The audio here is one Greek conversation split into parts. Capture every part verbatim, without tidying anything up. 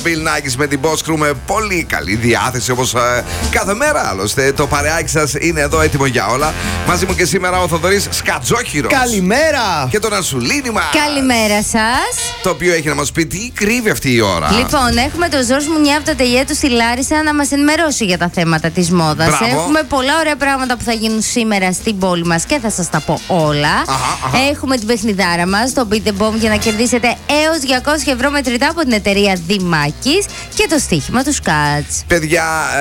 Bill Nackis με την Boss Crew με πολύ καλή διάθεση όπως ε, κάθε μέρα άλλωστε. Το παρεάκι σας είναι εδώ έτοιμο για όλα. Μαζί μου και σήμερα ο Θοδωρής Σκατζόχυρος. Καλημέρα! Και τον Ασουλίνη μας. Καλημέρα σας. Το οποίο έχει να μας πει τι κρύβει αυτή η ώρα. Λοιπόν, έχουμε τον Ζόρς Μουνιά από το ατελιέ του στη Λάρισα να μας ενημερώσει για τα θέματα της μόδας. Μπράβο. Έχουμε πολλά ωραία πράγματα που θα γίνουν σήμερα στην πόλη μας και θα σας τα πω όλα. Αχα, αχα. Έχουμε την παιχνιδάρα μας, το Beat the Bomb, για να κερδίσετε έως διακόσια ευρώ μετρητά από την εταιρεία Δημάκης και το στοίχημα του Σκάτς. Παιδιά,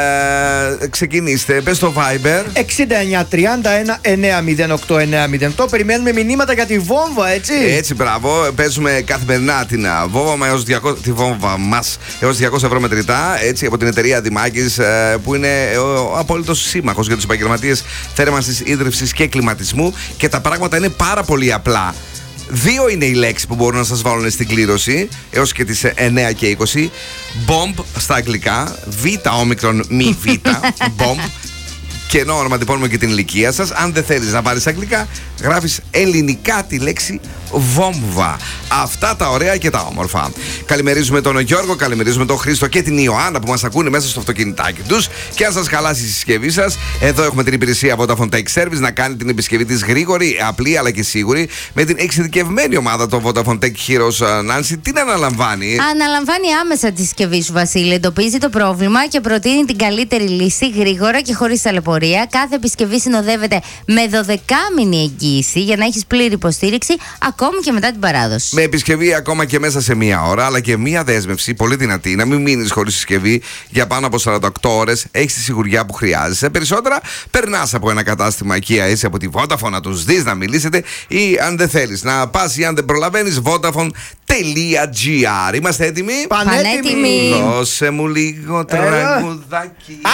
ε, ξεκινήστε. Πες στο Viber. εξήντα εννιά τριάντα ένα εννιά μηδέν οκτώ εννιά μηδέν οκτώ. Περιμένουμε μηνύματα για τη βόμβα, έτσι. Έτσι, μπράβο. Παίζουμε καθημερινά την α, βόμβα, έως διακόσια, τη βόμβα μας έως διακόσια ευρώ μετρητά. Έτσι, από την εταιρεία Δημάκης, ε, που είναι ο απόλυτος σύμμαχος για τους επαγγελματίες θέρμανσης, ίδρυυσης και κλιματισμού. Και τα πράγματα είναι πάρα πολύ απλά. Δύο είναι οι λέξεις που μπορούν να σας βάλουν στην κλήρωση έως και τις εννιά και είκοσι. Bomb στα αγγλικά, Β όμικρον μη Β, Bomb. Και ενώ ονοματιπώνουμε και την ηλικία σας, αν δεν θέλεις να πάρεις αγγλικά, γράφεις ελληνικά τη λέξη βόμβα. Αυτά τα ωραία και τα όμορφα. Καλημερίζουμε τον Γιώργο, καλημερίζουμε τον Χρήστο και την Ιωάννα που μας ακούνε μέσα στο αυτοκινητάκι τους. Και αν σας χαλάσει η συσκευή σας, εδώ έχουμε την υπηρεσία Vodafone Tech Service να κάνει την επισκευή της γρήγορη, απλή αλλά και σίγουρη με την εξειδικευμένη ομάδα των Vodafone Tech Heroes. Nancy, τι να αναλαμβάνει. Αναλαμβάνει άμεσα τη συσκευή σου, Βασίλη. Εντοπίζει το πρόβλημα και προτείνει την καλύτερη λύση γρήγορα και χωρίς ταλαιπωρία. Κάθε επισκευή συνοδεύεται με δωδεκάμηνη εγγύηση για να έχεις πλήρη υποστήριξη ακόμη και μετά την παράδοση. Με επισκευή ακόμα και μέσα σε μία ώρα, αλλά και μία δέσμευση πολύ δυνατή. Να μην μείνεις χωρίς συσκευή για πάνω από σαράντα οκτώ ώρες. Έχεις τη σιγουριά που χρειάζεσαι. Περισσότερα, περνάς από ένα κατάστημα IKEA, εσύ από τη Vodafone να τους δεις, να μιλήσετε, ή αν δεν θέλεις να πας ή αν δεν προλαβαίνεις, Vodafone τελεία τζι άρ. Είμαστε έτοιμοι? Πανέτοιμοι. Δώσε μου λίγο τραγουδάκι.